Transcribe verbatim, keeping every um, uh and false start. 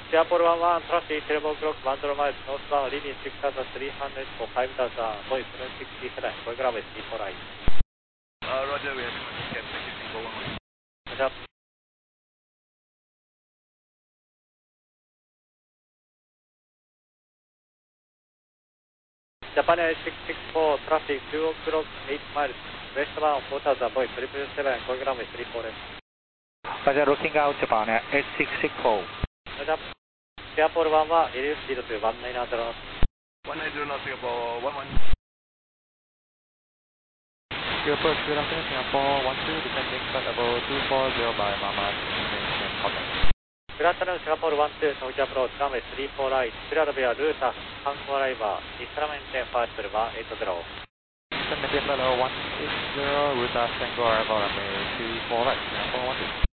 Singapore one one, traffic, twelve o'clock, one zero miles, northbound, leaving six thousand three hundred for five thousand, Boeing seven sixty-seven, program is three four right. Uh, Roger, we have to get six six four one one. Roger. Japan Air six six four, traffic, two o'clock, eight miles, westbound, four thousand, Boeing seven seven seven, program is three four left. Roger, looking out Japan Air eight six six four. Roger. Singapore one one, reduce speed to one nine zero. one nine zero knots, Singapore one one. Singapore, good afternoon, Singapore one two, descending flight level two four zero by Mama, destination contact. Good afternoon, Singapore one two, Tokyo approach, runway three four right, clear via Ruta, Hanko arrival, Eastern maintain fast one eight zero. Eastern maintain flight level one eight zero, Ruta, Tango arrival, runway three four right, Singapore one two.